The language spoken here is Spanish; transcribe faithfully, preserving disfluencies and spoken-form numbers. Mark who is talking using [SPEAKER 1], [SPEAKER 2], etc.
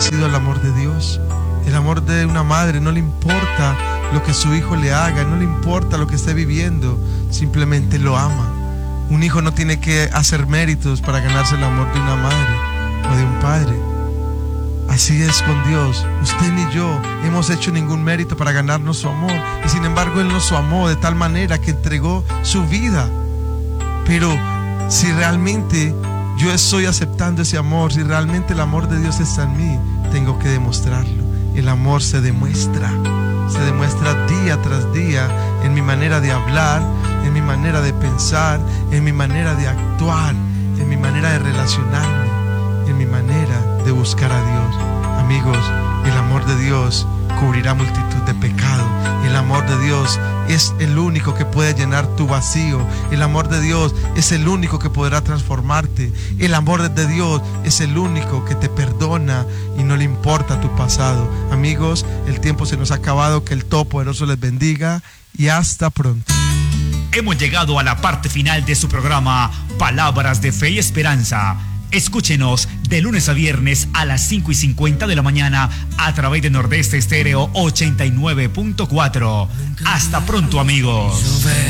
[SPEAKER 1] conocido el amor de Dios. El amor de una madre no le importa lo que su hijo le haga, no le importa lo que esté viviendo, simplemente lo ama. Un hijo no tiene que hacer méritos para ganarse el amor de una madre o de un padre. Así es con Dios. Usted ni yo hemos hecho ningún mérito para ganarnos su amor, y sin embargo Él nos amó de tal manera que entregó su vida. Pero si realmente yo estoy aceptando ese amor, si realmente el amor de Dios está en mí, tengo que demostrarlo. El amor se demuestra, se demuestra día tras día en mi manera de hablar, en mi manera de pensar, en mi manera de actuar, en mi manera de relacionarme, en mi manera de buscar a Dios. Amigos, el amor de Dios cubrirá multitud de pecados. El amor de Dios es el único que puede llenar tu vacío. El amor de Dios es el único que podrá transformarte. El amor de Dios es el único que te perdona y no le importa tu pasado. Amigos, el tiempo se nos ha acabado. Que el Todopoderoso les bendiga y hasta pronto.
[SPEAKER 2] Hemos llegado a la parte final de su programa Palabras de Fe y Esperanza. Escúchenos de lunes a viernes a las cinco y cincuenta de la mañana a través de Nordeste Estéreo ochenta y nueve punto cuatro. Hasta pronto, amigos.